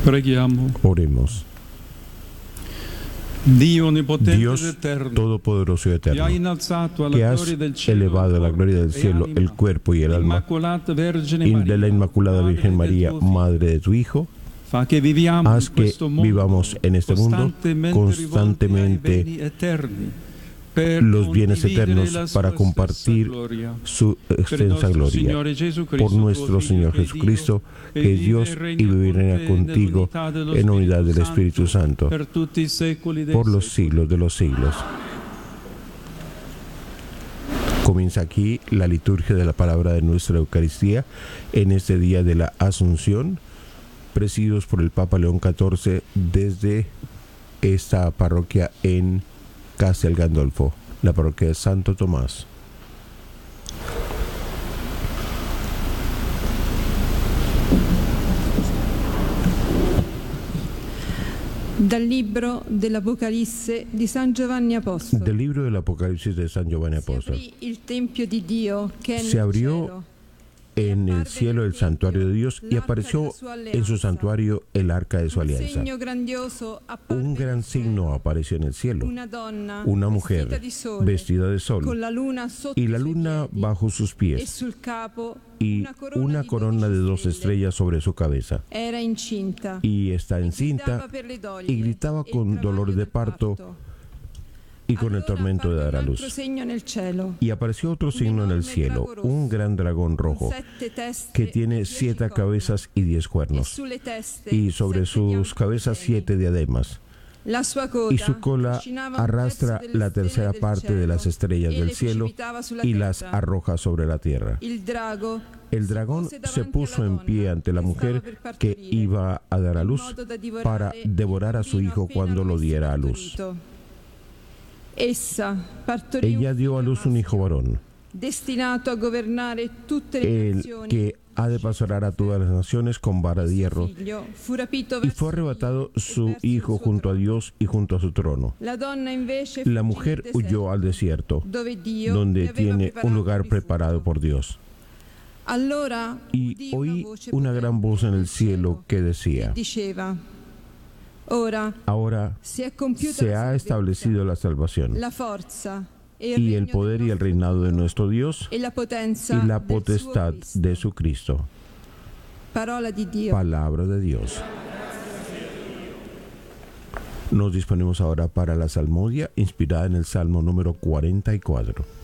Preghiamo. Oremos. Dios Todopoderoso y Eterno, que has elevado a la gloria del cielo el cuerpo y el alma de la Inmaculada Virgen María, Madre de tu Hijo, haz que vivamos en este mundo constantemente los bienes eternos para compartir su extensa gloria. Por nuestro Señor Jesucristo, que es Dios y vive y reina contigo en unidad del Espíritu Santo, por los siglos de los siglos. Comienza aquí la liturgia de la palabra de nuestra Eucaristía en este día de la Asunción, presididos por el Papa León XIV desde esta parroquia en Castel Gandolfo, la parroquia de Santo Tomás. Del libro dell'Apocalisse di San Giovanni Apostolo. Del libro del Apocalipsis de San Giovanni Apóstol. Se abrió en el cielo el santuario de Dios y apareció en su santuario el arca de su alianza. Un gran signo apareció en el cielo, una mujer vestida de sol y la luna bajo sus pies y una corona de 2 estrellas sobre su cabeza. Y está encinta y gritaba con dolor de parto y con el tormento de dar a luz. Y apareció otro signo en el cielo, un gran dragón rojo, que tiene 7 cabezas y 10 cuernos, y sobre sus cabezas 7 diademas. Y su cola arrastra la tercera parte de las estrellas del cielo y las arroja sobre la tierra. El dragón se puso en pie ante la mujer que iba a dar a luz para devorar a su hijo cuando lo diera a luz. Ella dio a luz un hijo varón, el que ha de pastorear a todas las naciones con vara de hierro, y fue arrebatado su hijo junto a Dios y junto a su trono. La mujer huyó al desierto, donde tiene un lugar preparado por Dios. Y oí una gran voz en el cielo que decía: ahora se ha establecido la salvación y el poder y el reinado de nuestro Dios y la potestad de su Cristo. Palabra de Dios. Nos disponemos ahora para la salmodia inspirada en el Salmo número 44.